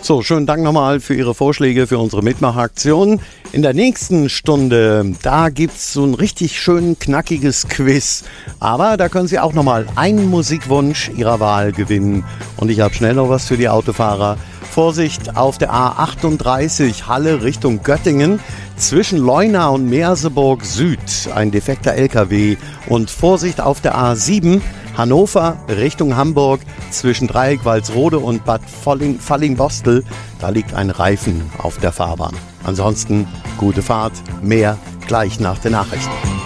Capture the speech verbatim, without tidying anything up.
So, schönen Dank nochmal für Ihre Vorschläge für unsere Mitmachaktion. In der nächsten Stunde, da gibt's so ein richtig schön knackiges Quiz. Aber da können Sie auch nochmal einen Musikwunsch Ihrer Wahl gewinnen. Und ich habe schnell noch was für die Autofahrer. Vorsicht auf der A achtunddreißig Halle Richtung Göttingen. Zwischen Leuna und Merseburg Süd ein defekter L K W. Und Vorsicht auf der A sieben Hannover Richtung Hamburg zwischen Dreieck-Walsrode und Bad Fallingbostel. Da liegt ein Reifen auf der Fahrbahn. Ansonsten gute Fahrt, mehr gleich nach den Nachrichten.